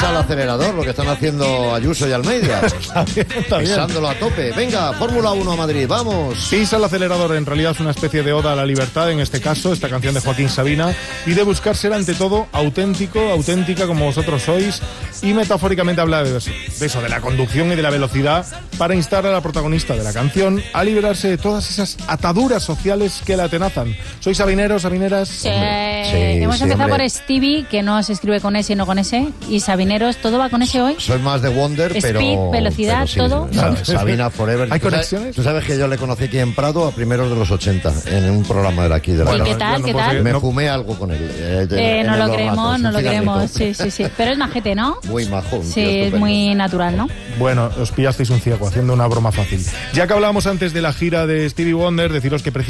pisa el acelerador, lo que están haciendo Ayuso y Almeida. Está bien. Pisándolo a tope. Venga, Fórmula 1 a Madrid, vamos. Pisa el acelerador, en realidad es una especie de oda a la libertad, en este caso, esta canción de Joaquín Sabina, y de buscar ser ante todo auténtico, auténtica como vosotros sois, y metafóricamente habla de eso, de la conducción y de la velocidad, para instar a la protagonista de la canción a liberarse de todas esas ataduras sociales que la atenazan. ¿Sois sabineros, sabineras? Sí, hemos empezado por Stevie, que no se escribe con S y no con S, y sabineros, ¿todo va con S hoy? Soy más de Wonder, pero... Speed, velocidad, sí, todo. Sabina Forever. ¿Hay conexiones? Tú sabes que yo le conocí aquí en Prado a primeros de los 80, en un programa de aquí de la ¿Y qué tal? ¿Qué tal? Me fumé algo con él. No lo creemos. Sí. Pero es majete, ¿no? Muy majo. Sí, es muy natural, ¿no? Bueno, os pillasteis un ciego haciendo una broma fácil. Ya que hablábamos antes de la gira de Stevie Wonder, deciros que